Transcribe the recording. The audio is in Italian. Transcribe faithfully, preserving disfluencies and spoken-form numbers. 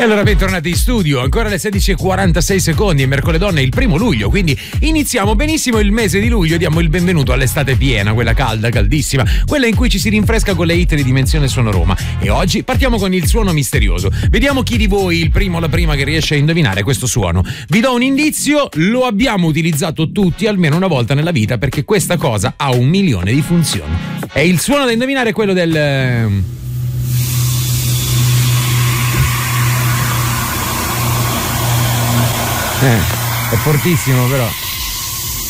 E allora bentornati in studio, ancora le sedici e quarantasei secondi, è mercoledì, è il primo luglio, quindi iniziamo benissimo il mese di luglio, diamo il benvenuto all'estate piena, quella calda, caldissima, quella in cui ci si rinfresca con le hit di Dimensione Sono Roma. E oggi partiamo con il suono misterioso. Vediamo chi di voi, il primo o la prima, che riesce a indovinare questo suono. Vi do un indizio, lo abbiamo utilizzato tutti almeno una volta nella vita perché questa cosa ha un milione di funzioni. E il suono da indovinare è quello del... Eh, è fortissimo però.